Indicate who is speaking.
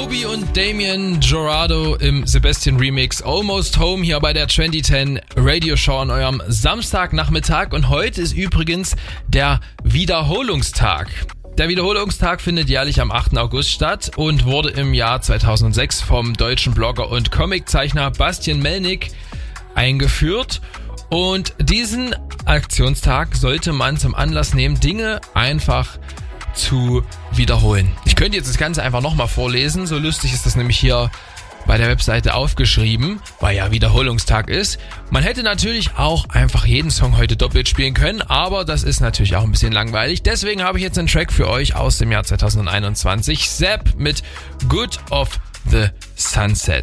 Speaker 1: Moby und Damien Jurado im Sebastian Remix Almost Home hier bei der 2010 Radio Show an eurem Samstagnachmittag. Und heute ist übrigens der Wiederholungstag. Der Wiederholungstag findet jährlich am 8. August statt und wurde im Jahr 2006 vom deutschen Blogger und Comiczeichner Bastian Melnick eingeführt. Und diesen Aktionstag sollte man zum Anlass nehmen, Dinge einfach zu wiederholen. Ich könnte jetzt das Ganze einfach nochmal vorlesen, so lustig ist das nämlich hier bei der Webseite aufgeschrieben, weil ja Wiederholungstag ist. Man hätte natürlich auch einfach jeden Song heute doppelt spielen können, aber das ist natürlich auch ein bisschen langweilig. Deswegen habe ich jetzt einen Track für euch aus dem Jahr 2021. Zapp mit Good of the Sunset.